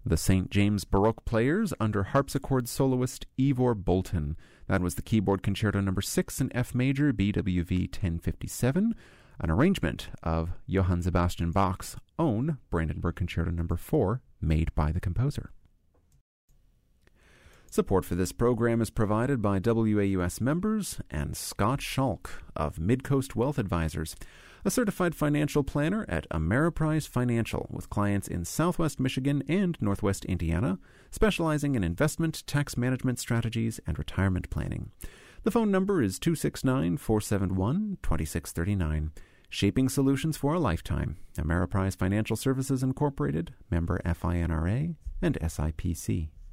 The St. James Baroque Players under harpsichord soloist Ivor Bolton. That was the keyboard concerto number 6 in F major, BWV 1057, an arrangement of Johann Sebastian Bach's own Brandenburg Concerto number 4, made by the composer. Support for this program is provided by WAUS members and Scott Schalk of Midcoast Wealth Advisors, a certified financial planner at Ameriprise Financial with clients in Southwest Michigan and Northwest Indiana, specializing in investment, tax management strategies, and retirement planning. The phone number is 269-471-2639. Shaping solutions for a lifetime. Ameriprise Financial Services Incorporated, member FINRA and SIPC.